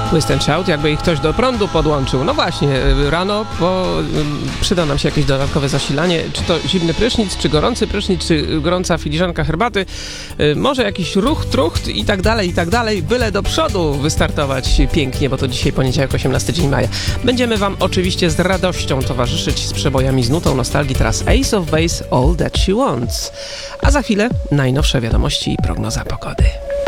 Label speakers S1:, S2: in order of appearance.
S1: Twist and Shout, jakby ich ktoś do prądu podłączył. No właśnie, rano przyda nam się jakieś dodatkowe zasilanie, czy to zimny prysznic, czy gorący prysznic, czy gorąca filiżanka herbaty, może jakiś ruch, trucht i tak dalej, byle do przodu wystartować pięknie, bo to dzisiaj poniedziałek, 18 dzień maja. Będziemy wam oczywiście z radością towarzyszyć z przebojami z nutą nostalgii, teraz Ace of Base, All That She Wants. A za chwilę najnowsze wiadomości i prognoza pogody.